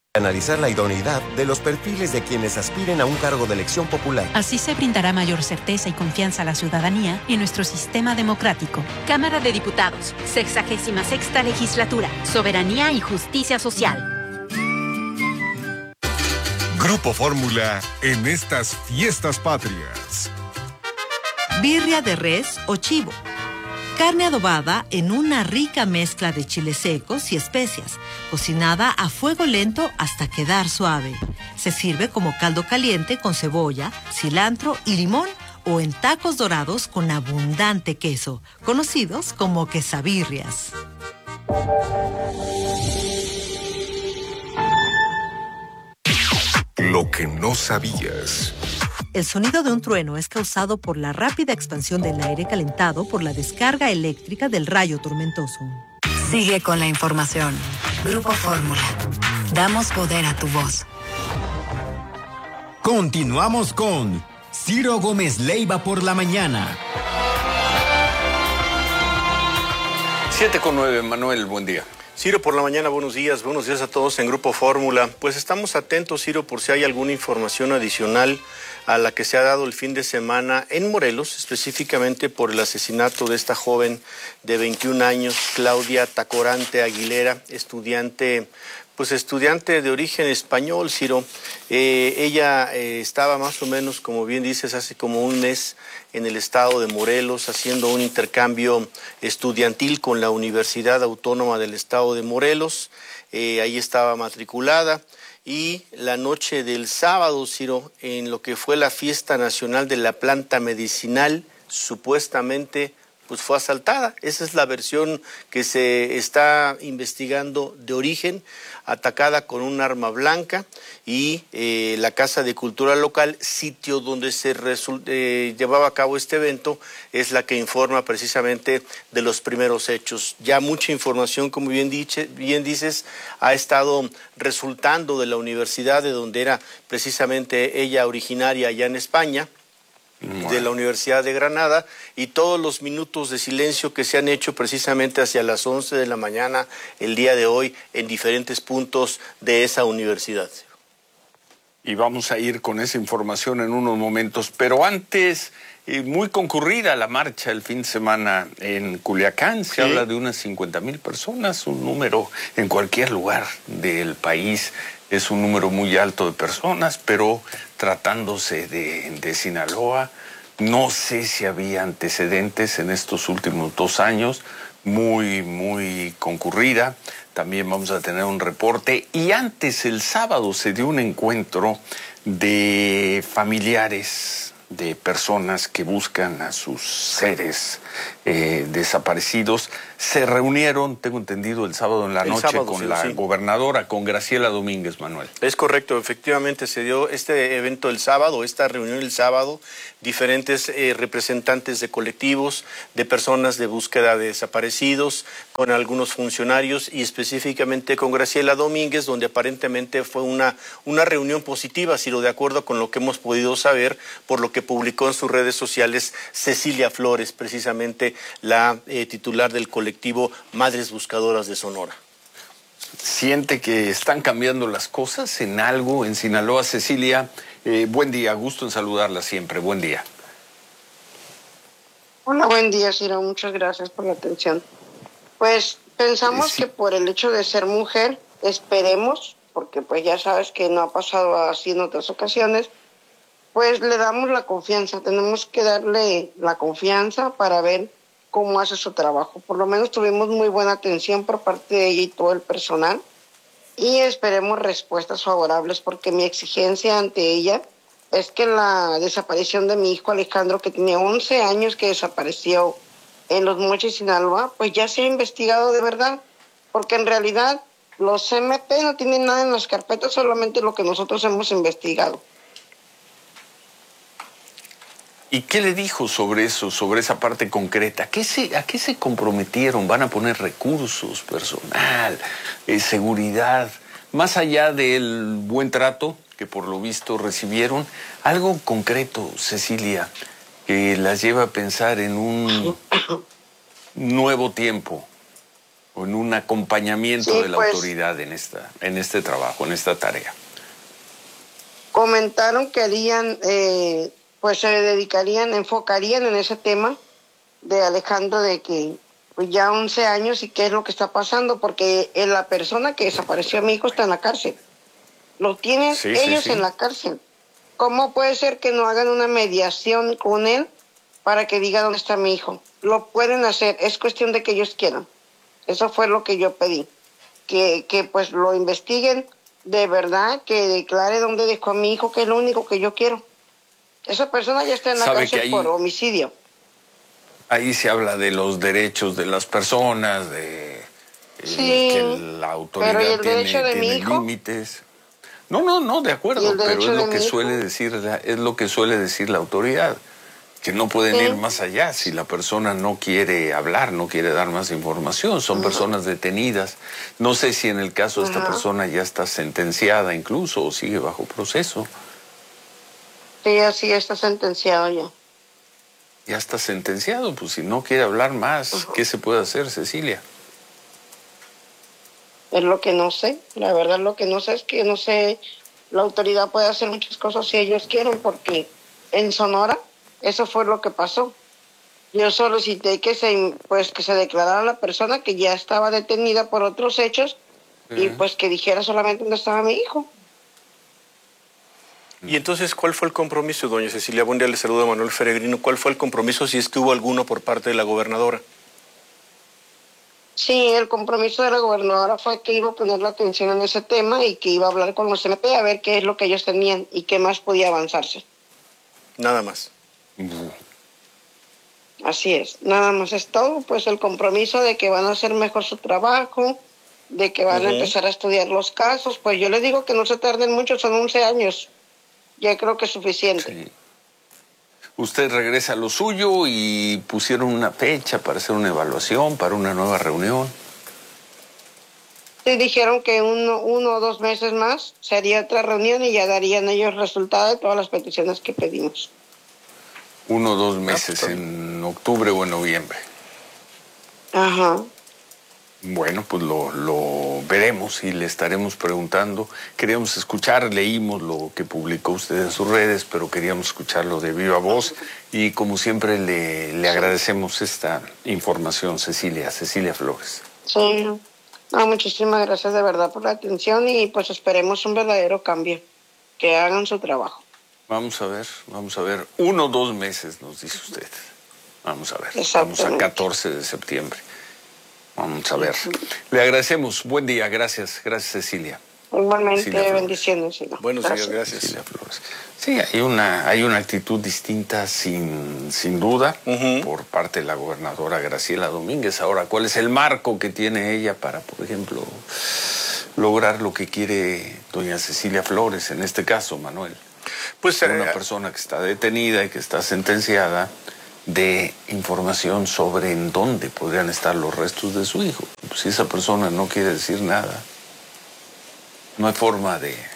Analizar la idoneidad de los perfiles de quienes aspiren a un cargo de elección popular. Así se brindará mayor certeza y confianza a la ciudadanía en nuestro sistema democrático. Cámara de Diputados, 66ª Legislatura, Soberanía y Justicia Social. Grupo Fórmula en estas fiestas patrias. Birria de res o chivo. Carne adobada en una rica mezcla de chiles secos y especias, cocinada a fuego lento hasta quedar suave. Se sirve como caldo caliente con cebolla, cilantro y limón o en tacos dorados con abundante queso, conocidos como quesabirrias. Lo que no sabías. El sonido de un trueno es causado por la rápida expansión del aire calentado por la descarga eléctrica del rayo tormentoso. Sigue con la información. Grupo Fórmula. Damos poder a tu voz. Continuamos con Ciro Gómez Leiva por la mañana. 7:09, Manuel, buen día. Ciro, por la mañana, buenos días a todos en Grupo Fórmula. Pues estamos atentos, Ciro, por si hay alguna información adicional a la que se ha dado el fin de semana en Morelos, específicamente por el asesinato de esta joven de 21 años, Claudia Tacorante Aguilera, estudiante de origen español, Ciro. Ella estaba más o menos, como bien dices, hace como un mes en el estado de Morelos haciendo un intercambio estudiantil con la Universidad Autónoma del Estado de Morelos. Ahí estaba matriculada. Y la noche del sábado, Ciro, en lo que fue la fiesta nacional de la planta medicinal, supuestamente pues fue asaltada. Esa es la versión que se está investigando de origen, atacada con un arma blanca, y la Casa de Cultura local, sitio donde se llevaba a cabo este evento, es la que informa precisamente de los primeros hechos. Ya mucha información, como bien dices, ha estado resultando de la universidad de donde era precisamente ella originaria allá en España, de la Universidad de Granada, y todos los minutos de silencio que se han hecho precisamente hacia las 11 de la mañana el día de hoy en diferentes puntos de esa universidad. Y vamos a ir con esa información en unos momentos, pero antes, muy concurrida la marcha el fin de semana en Culiacán. Se habla de unas 50,000 personas, un número en cualquier lugar del país. Es un número muy alto de personas, pero tratándose de Sinaloa, no sé si había antecedentes en estos últimos 2 años, muy concurrida. También vamos a tener un reporte. Y antes, el sábado, se dio un encuentro de familiares de personas que buscan a sus seres desaparecidos. Se reunieron, tengo entendido, el sábado en la noche con la gobernadora, con Graciela Domínguez, Manuel. Es correcto, efectivamente se dio este evento el sábado, esta reunión el sábado, diferentes representantes de colectivos, de personas de búsqueda de desaparecidos, con algunos funcionarios y específicamente con Graciela Domínguez, donde aparentemente fue una reunión positiva, si lo de acuerdo con lo que hemos podido saber, por lo que publicó en sus redes sociales Cecilia Flores, precisamente la titular del colectivo Madres Buscadoras de Sonora. ¿Siente que están cambiando las cosas en algo en Sinaloa? Cecilia, buen día, gusto en saludarla siempre, buen día. Hola, buen día, Ciro, muchas gracias por la atención. Pues pensamos que por el hecho de ser mujer, esperemos, porque pues ya sabes que no ha pasado así en otras ocasiones, pues le damos la confianza, tenemos que darle la confianza para ver cómo hace su trabajo. Por lo menos tuvimos muy buena atención por parte de ella y todo el personal, y esperemos respuestas favorables, porque mi exigencia ante ella es que la desaparición de mi hijo Alejandro, que tenía 11 años, que desapareció en Los Mochis, Sinaloa, pues ya se ha investigado de verdad, porque en realidad los MP no tienen nada en las carpetas, solamente lo que nosotros hemos investigado. ¿Y qué le dijo sobre eso, sobre esa parte concreta? ¿A qué se comprometieron? ¿Van a poner recursos, personal, seguridad? Más allá del buen trato que por lo visto recibieron, algo concreto, Cecilia, que las lleva a pensar en un nuevo tiempo o en un acompañamiento Sí, de la pues, autoridad en este trabajo, en esta tarea. Comentaron que harían, pues se dedicarían, enfocarían en ese tema de Alejandro, de que pues ya 11 años y qué es lo que está pasando, porque la persona que desapareció a mi hijo está en la cárcel. Lo tienen ellos en la cárcel. ¿Cómo puede ser que no hagan una mediación con él para que diga dónde está mi hijo? Lo pueden hacer, es cuestión de que ellos quieran. Eso fue lo que yo pedí, que pues lo investiguen de verdad, que declare dónde dejó a mi hijo, que es lo único que yo quiero. Esa persona ya está en la cárcel por homicidio. Ahí se habla de los derechos de las personas, de que la autoridad tiene límites. No, de acuerdo, pero es lo que suele decir la autoridad, que no pueden ir más allá si la persona no quiere hablar, no quiere dar más información. Son personas detenidas. No sé si en el caso de esta persona ya está sentenciada incluso o sigue bajo proceso. Sí, así está sentenciado ya. Ya está sentenciado, pues si no quiere hablar más, ¿qué se puede hacer, Cecilia? Es lo que no sé, la verdad lo que no sé es que no sé, la autoridad puede hacer muchas cosas si ellos quieren, porque en Sonora eso fue lo que pasó. Yo solicité que se declarara la persona que ya estaba detenida por otros hechos y pues que dijera solamente dónde estaba mi hijo. Y entonces, ¿cuál fue el compromiso, doña Cecilia? Buen día, le saluda Manuel Peregrino. ¿Cuál fue el compromiso, si es que hubo alguno por parte de la gobernadora? Sí, el compromiso de la gobernadora fue que iba a poner la atención en ese tema y que iba a hablar con los CNP a ver qué es lo que ellos tenían y qué más podía avanzarse. Nada más. Así es, nada más es todo, pues el compromiso de que van a hacer mejor su trabajo, de que van a empezar a estudiar los casos, pues yo les digo que no se tarden mucho, son 11 años, ya creo que es suficiente. Sí. Usted regresa a lo suyo y pusieron una fecha para hacer una evaluación, para una nueva reunión. Sí, dijeron que uno o 2 meses más se haría otra reunión y ya darían ellos resultado de todas las peticiones que pedimos. 1 o 2 meses, en octubre o en noviembre. Ajá. Bueno, pues lo veremos y le estaremos preguntando. Queríamos escuchar, leímos lo que publicó usted en sus redes, pero queríamos escucharlo de viva voz. Y como siempre le agradecemos esta información, Cecilia Flores. Sí, no, muchísimas gracias de verdad por la atención y pues esperemos un verdadero cambio, que hagan su trabajo. Vamos a ver. 1 o 2 meses, nos dice usted. Vamos a ver. Estamos a 14 de septiembre. Vamos a ver. Le agradecemos. Buen día. Gracias, Cecilia. Igualmente, bendiciones. Buenos días, gracias. Cecilia Flores. Sí, hay una actitud distinta, sin duda, por parte de la gobernadora Graciela Domínguez. Ahora, ¿cuál es el marco que tiene ella para, por ejemplo, lograr lo que quiere doña Cecilia Flores, en este caso, Manuel? Pues una persona que está detenida y que está sentenciada, de información sobre en dónde podrían estar los restos de su hijo. Pues si esa persona no quiere decir nada, no hay forma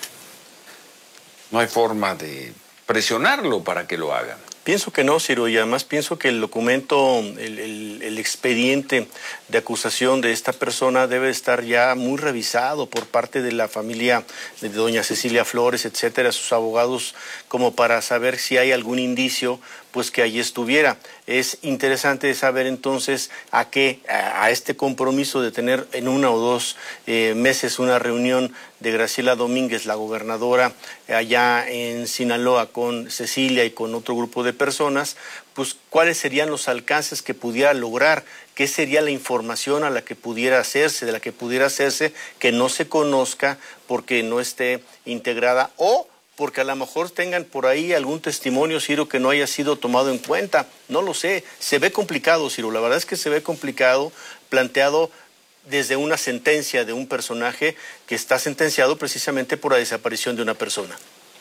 de presionarlo para que lo hagan. Pienso que no, Ciro, y además pienso que el documento, el expediente de acusación de esta persona debe estar ya muy revisado por parte de la familia de doña Cecilia Flores, etcétera, sus abogados, como para saber si hay algún indicio, pues que allí estuviera. Es interesante saber entonces a este compromiso de tener en 1 o 2 meses una reunión de Graciela Domínguez, la gobernadora, allá en Sinaloa, con Cecilia y con otro grupo de personas, pues cuáles serían los alcances que pudiera lograr, qué sería la información a la que pudiera hacerse, de la que pudiera hacerse, que no se conozca porque no esté integrada o porque a lo mejor tengan por ahí algún testimonio, Ciro, que no haya sido tomado en cuenta. No lo sé, se ve complicado, Ciro, la verdad es que se ve complicado, planteado desde una sentencia de un personaje que está sentenciado precisamente por la desaparición de una persona.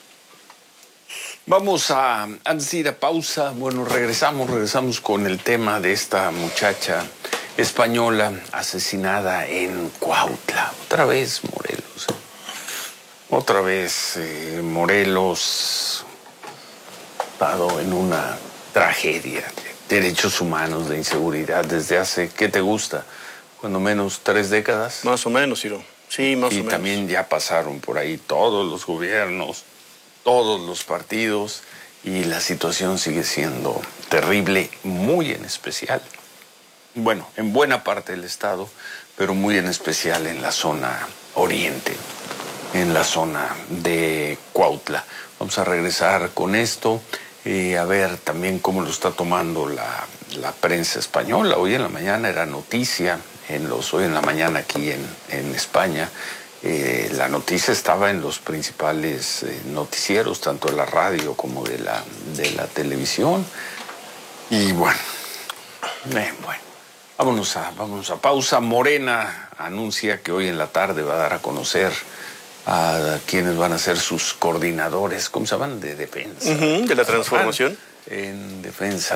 Vamos antes de ir a pausa, bueno, regresamos con el tema de esta muchacha española asesinada en Cuautla. Otra vez Morelos, estado en una tragedia de derechos humanos, de inseguridad desde hace, ¿qué te gusta? cuando menos 3 décadas. Más o menos, Ciro. Sí, más o menos. Y también ya pasaron por ahí todos los gobiernos, todos los partidos, y la situación sigue siendo terrible, muy en especial. Bueno, en buena parte del estado, pero muy en especial en la zona oriente, en la zona de Cuautla. Vamos a regresar con esto, a ver también cómo lo está tomando la prensa española. Hoy en la mañana era noticia, hoy en la mañana aquí en España, la noticia estaba en los principales noticieros, tanto de la radio como de la televisión. Y bueno, vámonos a pausa. Morena anuncia que hoy en la tarde va a dar a conocer a quienes van a ser sus coordinadores, ¿cómo se llaman? De defensa. De la transformación. En defensa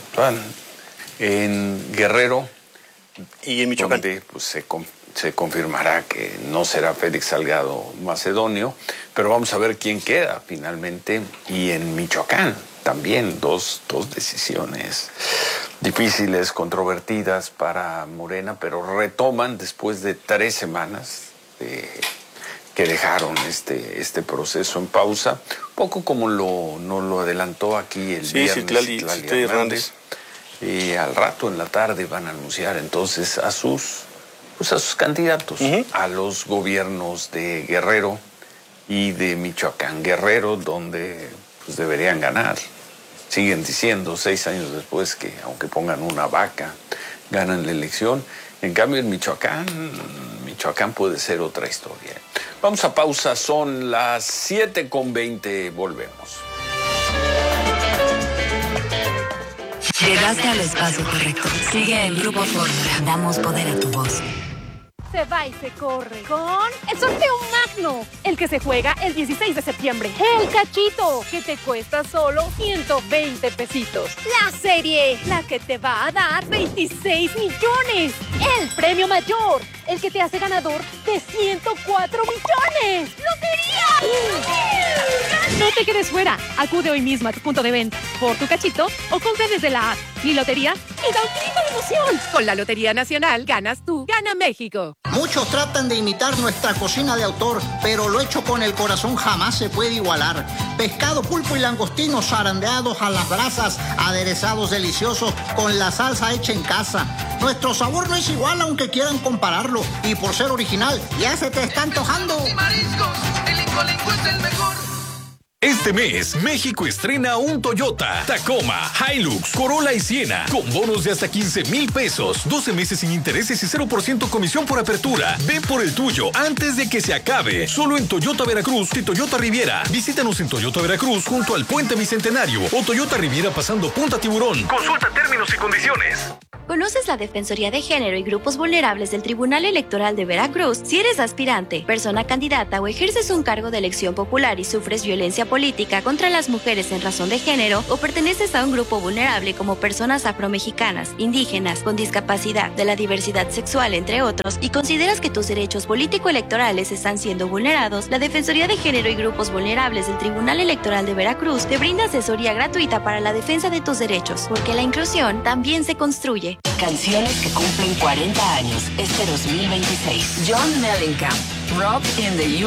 en Guerrero. Y en Michoacán. Donde pues, se confirmará que no será Félix Salgado Macedonio, pero vamos a ver quién queda finalmente. Y en Michoacán también dos decisiones difíciles, controvertidas para Morena, pero retoman después de 3 semanas que dejaron este proceso en pausa, un poco como nos lo adelantó aquí el viernes Citlali Hernández. Y al rato en la tarde van a anunciar entonces a sus candidatos, a los gobiernos de Guerrero y de Michoacán. Guerrero, donde pues deberían ganar. Siguen diciendo 6 años después que aunque pongan una vaca, ganan la elección. En cambio en Michoacán puede ser otra historia. Vamos a pausa, son las 7:20, volvemos. Llegaste al espacio correcto. Sigue en Grupo Fórmula. Damos poder a tu voz. Se va y se corre con el sorteo magno, el que se juega el 16 de septiembre. El cachito, que te cuesta solo 120 pesitos. La serie, la que te va a dar 26 millones. El premio mayor, el que te hace ganador de 104 millones. ¡Lotería! No te quedes fuera. Acude hoy mismo a tu punto de venta por tu cachito o compra desde la app Mi Lotería y da un grito de emoción. Con la Lotería Nacional ganas tú, gana México. Muchos tratan de imitar nuestra cocina de autor, pero lo hecho con el corazón jamás se puede igualar. Pescado, pulpo y langostinos zarandeados a las brasas, aderezados deliciosos con la salsa hecha en casa. Nuestro sabor no es igual aunque quieran compararlo, y por ser original ya se te está antojando. Y mariscos, el Incolenco es el mejor. Este mes, México estrena un Toyota, Tacoma, Hilux, Corolla y Siena, con bonos de hasta 15,000 pesos, 12 meses sin intereses y 0% comisión por apertura. Ve por el tuyo antes de que se acabe. Solo en Toyota Veracruz y Toyota Riviera. Visítanos en Toyota Veracruz junto al Puente Bicentenario o Toyota Riviera pasando Punta Tiburón. Consulta términos y condiciones. ¿Conoces la Defensoría de Género y Grupos Vulnerables del Tribunal Electoral de Veracruz? Si eres aspirante, persona candidata o ejerces un cargo de elección popular y sufres violencia política contra las mujeres en razón de género o perteneces a un grupo vulnerable como personas afromexicanas, indígenas, con discapacidad, de la diversidad sexual, entre otros, y consideras que tus derechos político-electorales están siendo vulnerados, la Defensoría de Género y Grupos Vulnerables del Tribunal Electoral de Veracruz te brinda asesoría gratuita para la defensa de tus derechos, porque la inclusión también se construye. Canciones que cumplen 40 años este 2026. John Mellencamp, Rock in the